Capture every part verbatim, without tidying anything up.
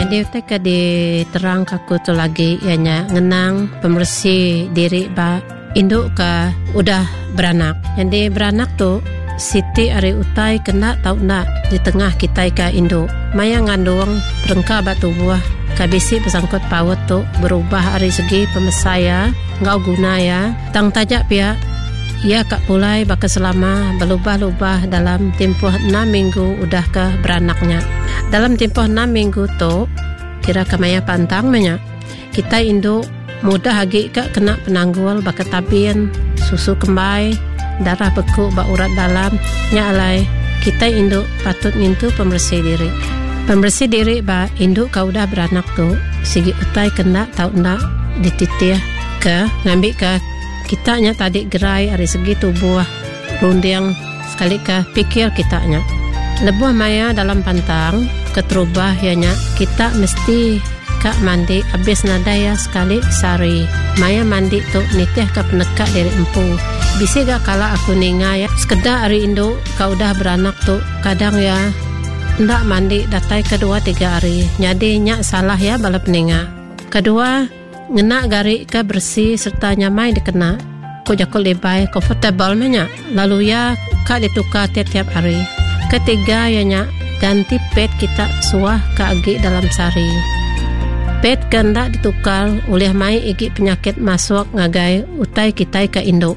Jadi kita diterang kaku tu lagi ianya ngenang pembersih diri ba induk ka udah beranak. Jadi beranak tu Siti ari utai kena tau nak di tengah kita ka induk. Maya ngandung perengka batu buah kabisi pesangkut pawat tu berubah ari segi pemesaya ngau guna ya. Tang tajak pia ia kak pulai baka selama berubah-ubah dalam tempoh enam minggu udah ke beranaknya. Dalam tempoh enam minggu tu kira kamaya pantang menya. Kita induk mudah hagi kak kena penanggul baka tabian susu kembai darah beku ba urat dalam nya alai kita induk patut ngintu pembersih diri. Pembersih diri ba induk kau dah beranak tu sigi utai kena tau ndak dititih ke ngambil ke kita nya tadi gerai ari segi tubuh rundiang sekali ke pikir kita nya lebuh maya dalam pantang keterubah ianya kita mesti kak mandi habis nadaya sekali sari maya mandi tu nitih ke penekak dari empu bisi gak kala aku ninga ya sekedar hari induk kau dah beranak tu kadang ya ndak mandi datai kedua tiga hari nyadi nyak salah ya balap ninga kedua ngena gari ke bersih serta nyamai dikena ku jakul lebay comfortable menya lalu ya kak ditukar tiap-tiap hari ketiga ya nyak ganti pet kita suah keagi dalam sari pet ganda ditukar oleh mai igi penyakit masuk ngagai utai kita ke induk.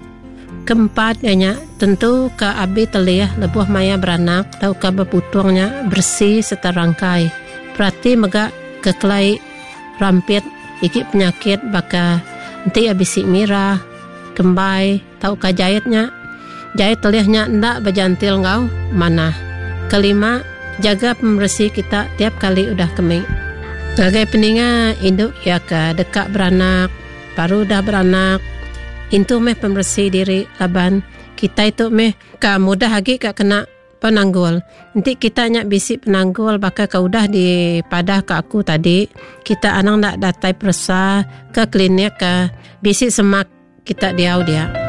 Keempat ianya tentu ke abi telih lebuh maya beranak tau ke berputuangnya bersih serta rangkai. Berarti mega kekelai rampit igi penyakit baka nanti abisi mirah kembai tau ke jahitnya jahit telihnya ndak berjantil ngau mana. Kelima jaga pembersih kita tiap kali udah keming. Sebagai peninga induk ya ke dekat beranak baru dah beranak itu meh pembersih diri laban kita itu meh ka mudah lagi ka kena penanggul nanti kita nyak bisik penanggul bakal kau dah di padah ke aku tadi kita anang nak datai persa ke klinik ke bisik semak kita diau dia